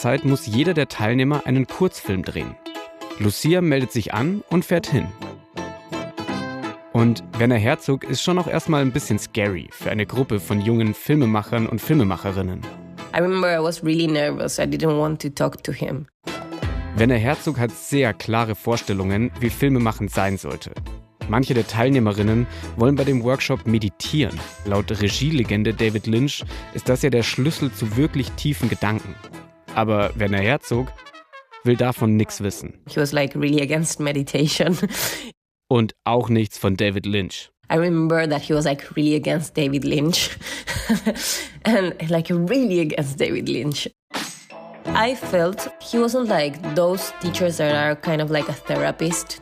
Zeit muss jeder der Teilnehmer einen Kurzfilm drehen. Lucia meldet sich an und fährt hin. Und Werner Herzog ist schon auch erstmal ein bisschen scary für eine Gruppe von jungen Filmemachern und Filmemacherinnen. I remember I was really nervous. I didn't want to talk to him. Werner Herzog hat sehr klare Vorstellungen, wie Filmemachen sein sollte. Manche der Teilnehmerinnen wollen bei dem Workshop meditieren. Laut Regielegende David Lynch ist das ja der Schlüssel zu wirklich tiefen Gedanken. Aber Werner Herzog will davon nichts wissen. He was like really against meditation. Und auch nichts von David Lynch. I remember that he was like really against David Lynch. And like really against David Lynch. I felt he wasn't like those teachers that are kind of like a therapist.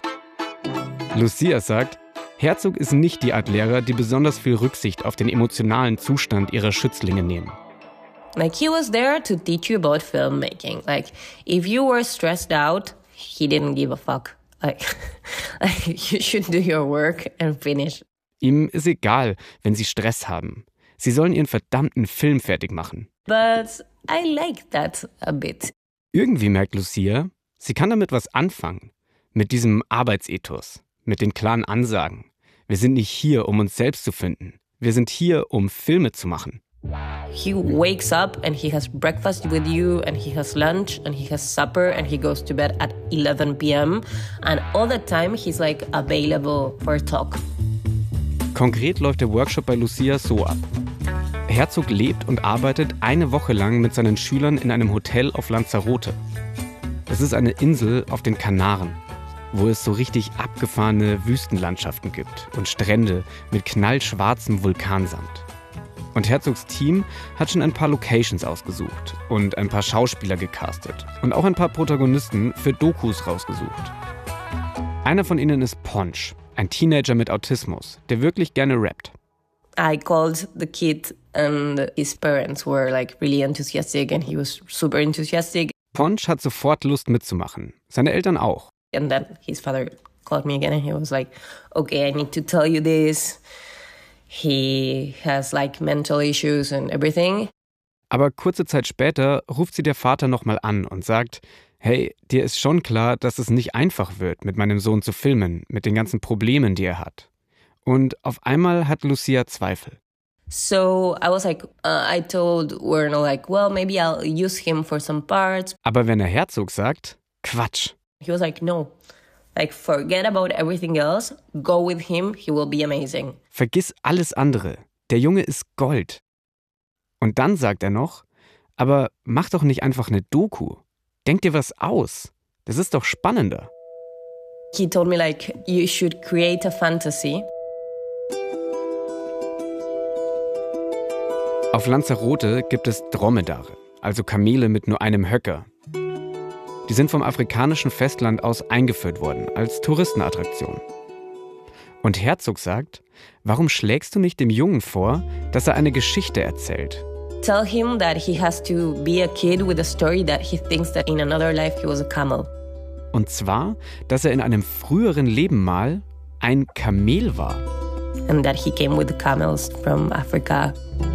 Lucia sagt, Herzog ist nicht die Art Lehrer, die besonders viel Rücksicht auf den emotionalen Zustand ihrer Schützlinge nehmen. Like he was there to teach you about filmmaking. Like if you were stressed out, he didn't give a fuck. Like you should do your work and finish. Ihm ist egal, wenn sie Stress haben. Sie sollen ihren verdammten Film fertig machen. But I like that a bit. Irgendwie merkt Lucia, sie kann damit was anfangen. Mit diesem Arbeitsethos, mit den klaren Ansagen. Wir sind nicht hier, um uns selbst zu finden. Wir sind hier, um Filme zu machen. He wakes up and he has breakfast with you and he has lunch and he has supper and he goes to bed at 11 p.m. And all the time he's like available for a talk. Konkret läuft der Workshop bei Lucia so ab. Herzog lebt und arbeitet eine Woche lang mit seinen Schülern in einem Hotel auf Lanzarote. Das ist eine Insel auf den Kanaren, wo es so richtig abgefahrene Wüstenlandschaften gibt und Strände mit knallschwarzem Vulkansand. Und Herzogs Team hat schon ein paar Locations ausgesucht und ein paar Schauspieler gecastet und auch ein paar Protagonisten für Dokus rausgesucht. Einer von ihnen ist Ponch, ein Teenager mit Autismus, der wirklich gerne rappt. I called the kid and his parents were like really enthusiastic and he was super enthusiastic. Ponch hat sofort Lust mitzumachen, seine Eltern auch. And then his father called me again and he was like, okay, I need to tell you this. He has like mental issues and everything. Aber kurze Zeit später ruft sie der Vater nochmal an und sagt, hey, dir ist schon klar, dass es nicht einfach wird, mit meinem Sohn zu filmen, mit den ganzen Problemen, die er hat. Und auf einmal hat Lucia Zweifel. So I was like, I told Werner like, well, maybe I'll use him for some parts. Aber Werner Herzog sagt, Quatsch. He was like, no, like forget about everything else. Go with him, he will be amazing. Vergiss alles andere. Der Junge ist Gold. Und dann sagt er noch, aber mach doch nicht einfach eine Doku. Denk dir was aus. Das ist doch spannender. He told me like, you should create a fantasy. Auf Lanzarote gibt es Dromedare, also Kamele mit nur einem Höcker. Die sind vom afrikanischen Festland aus eingeführt worden, als Touristenattraktion. Und Herzog sagt, warum schlägst du nicht dem Jungen vor, dass er eine Geschichte erzählt? Tell him that he has to be a kid with a story that he thinks that in another life he was a camel. Und zwar, dass er in einem früheren Leben mal ein Kamel war. And that he came with the camels from Africa.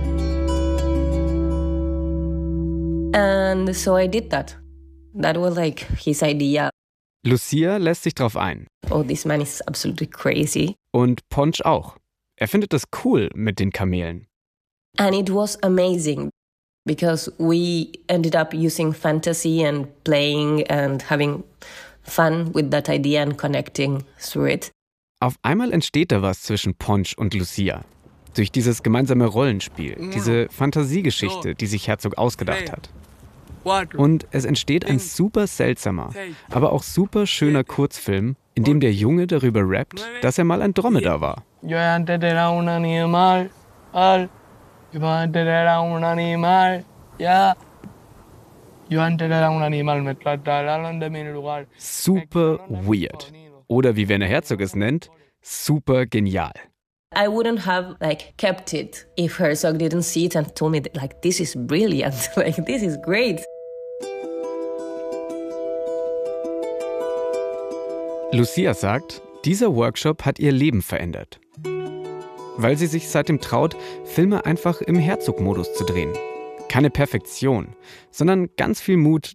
And so I did that. That was like his idea. Lucia lässt sich drauf ein. Oh, this man is absolutely crazy. Und Ponch auch. Er findet das cool mit den Kamelen. And it was amazing because we ended up using fantasy and playing and having fun with that idea and connecting through it. Auf einmal entsteht da was zwischen Ponch und Lucia. Durch dieses gemeinsame Rollenspiel, diese Fantasiegeschichte, die sich Herzog ausgedacht hat. Und es entsteht ein super seltsamer, aber auch super schöner Kurzfilm, in dem der Junge darüber rappt, dass er mal ein Dromedar war. Yo antes era un animal, yo antes era un animal, ja. Yo antes era un animal, me trataron de mi lugar. Super weird. Oder wie Werner Herzog es nennt, super genial. I wouldn't have like kept it if Herzog didn't see it and told me that, like, this is brilliant, like this is great. Lucia sagt, dieser Workshop hat ihr Leben verändert. Weil sie sich seitdem traut, Filme einfach im Herzog-Modus zu drehen. Keine Perfektion, sondern ganz viel Mut,